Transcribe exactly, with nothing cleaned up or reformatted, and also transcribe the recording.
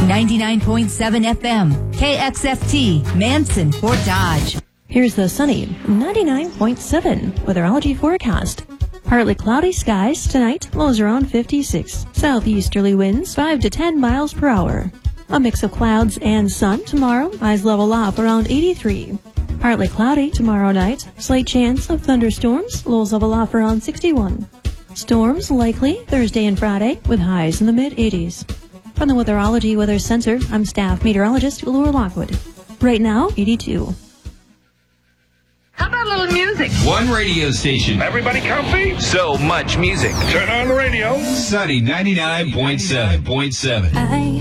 ninety-nine point seven F M, K X F T, Manson, Fort Dodge. Here's the sunny ninety-nine point seven weatherology forecast. Partly cloudy skies tonight, lows around fifty-six. Southeasterly winds five to ten miles per hour. A mix of clouds and sun tomorrow, highs level off around eighty-three. Partly cloudy tomorrow night, slight chance of thunderstorms, lows level off around sixty-one. Storms likely Thursday and Friday with highs in the mid-eighties. From the Weatherology Weather Center, I'm staff meteorologist Laura Lockwood. Right now, eighty-two. How about a little music? One radio station. Everybody comfy? So much music. Turn on the radio. Sunny ninety-nine point seven point seven. I